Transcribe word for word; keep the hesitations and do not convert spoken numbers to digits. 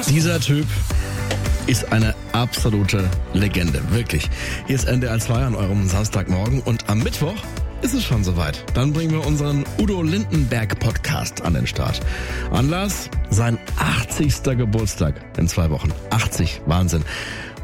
Dieser Typ ist eine absolute Legende, wirklich. Hier ist N D R zwei an eurem Samstagmorgen und am Mittwoch ist es schon soweit. Dann bringen wir unseren Udo Lindenberg Podcast an den Start. Anlass, sein achtzigster Geburtstag in zwei Wochen. achtzig, Wahnsinn.